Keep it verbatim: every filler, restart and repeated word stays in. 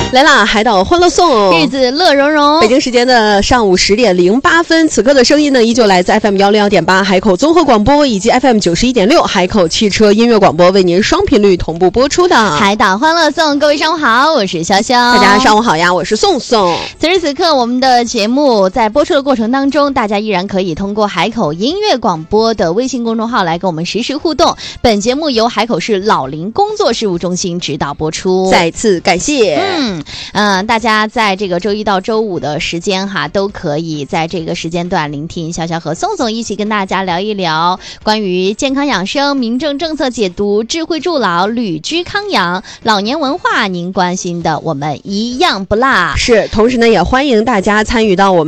来啦，海岛欢乐颂， 日子乐融融。 北京时间的上午十点零八分，此刻的声音呢，依旧来自 F M 幺零幺点八海口综合广播以及 F M 九十一点六海口汽车音乐广播，为您双频率同步播出的海岛欢乐颂。各位上午好，我是潇潇。 大家上午好呀，我是宋宋。 此时此刻，我们的节目在播出的过程当中，大家依然可以通过海口音乐广播的微信公众号来跟我们实时互动。本节目由海口市老龄工作事务中心指导播出， 再次感谢。 嗯嗯、呃，大家在这个周一到周五的时间哈，都可以在这个时间段聆听潇潇和宋宋一起跟大家聊一聊关于健康养生、民政政策解读、智慧助老、旅居康养、老年文化，您关心的我们一样不落。 是，同时呢，也欢迎大家参与到我们